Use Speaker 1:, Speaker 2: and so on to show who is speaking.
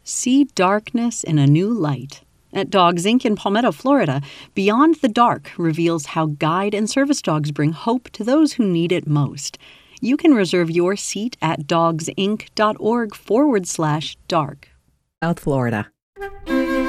Speaker 1: See darkness in a new light. At Dogs Inc. in Palmetto, Florida, Beyond the Dark reveals how guide and service dogs bring hope to those who need it most. You can reserve your seat at dogsinc.org/dark.
Speaker 2: South Florida.